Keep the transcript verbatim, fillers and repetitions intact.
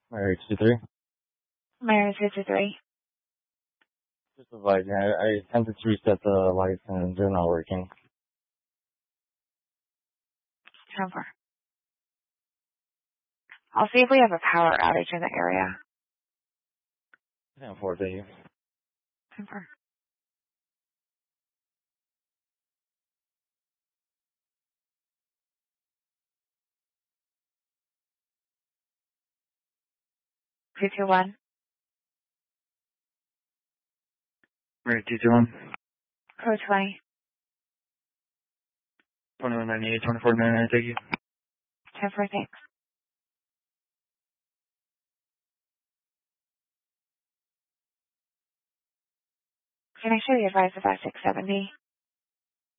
Mary two three. Mary two two three. Just advising, I, I attempted to reset the lights and they're not working. ten four. I'll see if we have a power outage in the area. ten four, thank you. ten four. two two one. Mary two two one. Code twenty. twenty-one ninety-eight, twenty-four ninety-nine, thank you. ten four, thanks. Can I show you advise about six seventy?